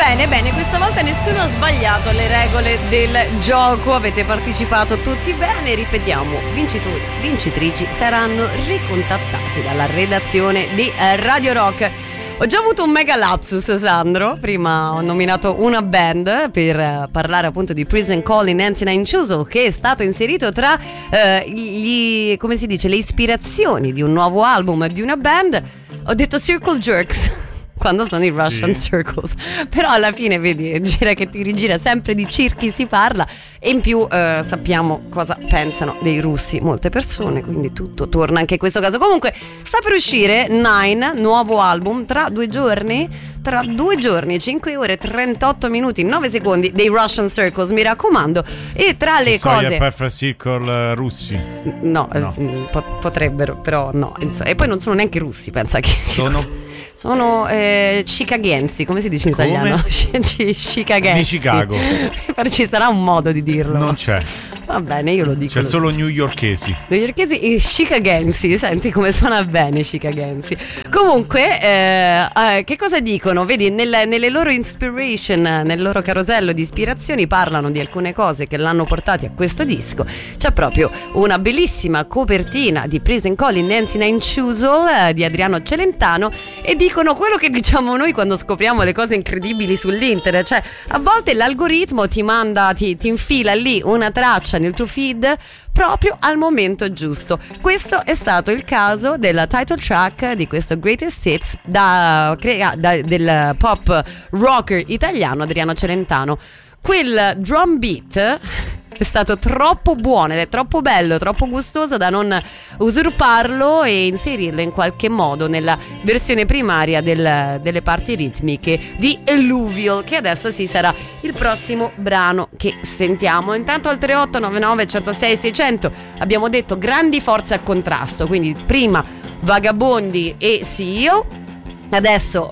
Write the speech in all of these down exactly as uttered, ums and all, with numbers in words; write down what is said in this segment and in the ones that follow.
Bene, bene, questa volta nessuno ha sbagliato le regole del gioco, avete partecipato tutti bene, ripetiamo, vincitori, vincitrici saranno ricontattati dalla redazione di Radio Rock. Ho già avuto un mega lapsus, Sandro, prima ho nominato una band per parlare appunto di Prison Call in Nancy Nine Choozle, che è stato inserito tra eh, gli, come si dice, le ispirazioni di un nuovo album di una band. Ho detto Circle Jerks quando sono i Russian sì. Circles, però alla fine vedi, gira che ti rigira, sempre di circhi si parla, e in più eh, sappiamo cosa pensano dei russi molte persone, quindi tutto torna anche in questo caso. Comunque sta per uscire Nine, nuovo album, tra due giorni tra due giorni, cinque ore, trentotto minuti, nove secondi dei Russian Circles, mi raccomando. E tra le so cose gli Perfect Circle russi? No, no. Eh, potrebbero, però no, insomma. E poi non sono neanche russi, pensa che sono Sono eh, chicaghensi, come si dice in come? italiano? Chicaghensi. Di Chicago. Però ci sarà un modo di dirlo. Non c'è. Va bene, io lo dico. C'è solo stesso. newyorkesi. Newyorkesi e chicaghensi. Senti come suona bene chicaghensi. Comunque, eh, eh, che cosa dicono? Vedi, nel, nelle loro inspiration, nel loro carosello di ispirazioni, parlano di alcune cose che l'hanno portati a questo disco. C'è proprio una bellissima copertina di Prison Call in Nancy Nine Choozle eh, di Adriano Celentano, e dicono quello che diciamo noi quando scopriamo le cose incredibili sull'internet, cioè a volte l'algoritmo ti manda, ti, ti infila lì una traccia nel tuo feed proprio al momento giusto. Questo è stato il caso della title track di questo Greatest Hits da, da, del pop rocker italiano Adriano Celentano. Quel drum beat è stato troppo buono ed è troppo bello, troppo gustoso da non usurparlo e inserirlo in qualche modo nella versione primaria del, delle parti ritmiche di Alluvial, che adesso sì sarà il prossimo brano che sentiamo. Intanto al tre otto nove nove uno zero sei sei zero zero abbiamo detto grandi forze a contrasto, quindi prima Vagabondi e C E O, adesso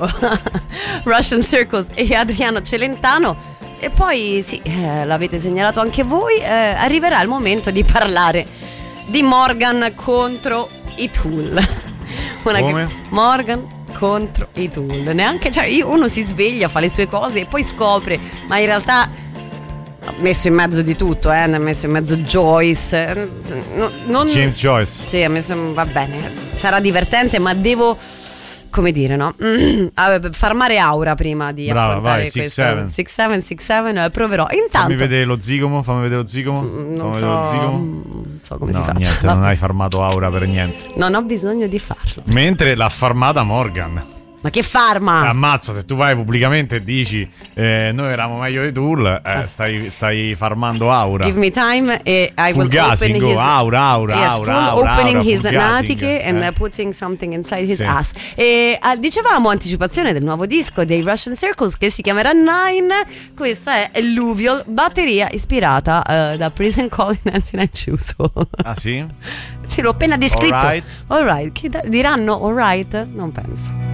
Russian Circles e Adriano Celentano. E poi sì, eh, l'avete segnalato anche voi, eh, arriverà il momento di parlare di Morgan contro i Tool. Una Come? Che, Morgan contro i Tool. Neanche, cioè, io, uno si sveglia, fa le sue cose e poi scopre, ma in realtà ha messo in mezzo di tutto, eh, ne ha messo in mezzo Joyce. No, non, James Joyce. Sì, ha messo, va bene, sarà divertente, ma devo, come dire, no? Mm, farmare aura prima di Brava, affrontare vai, questo sei sette sei sette, proverò. Intanto fammi vedere lo zigomo, fammi vedere lo zigomo. Mm, non fammi so, vedere lo zigomo. non so come no, si fa. niente, non hai farmato aura per niente. Non ho bisogno di farlo. Mentre l'ha farmata Morgan. Ma che farma? Ammazza, se tu vai pubblicamente e dici eh, noi eravamo meglio dei Tool, eh, stai, stai farmando aura. Give me time e I will Fulgasing, open his aura, aura, yes, aura, full aura, opening aura, his fulgasing, natiche and eh. uh, putting something inside his Sì. ass. E uh, dicevamo anticipazione del nuovo disco dei Russian Circles che si chiamerà Nine. Questa è Alluvial, batteria ispirata uh, da Prison Call in Nancy Nine Choozle. Ah sì? Sì, l'ho appena descritto. Alright. Alright, chi da- diranno alright? Non penso.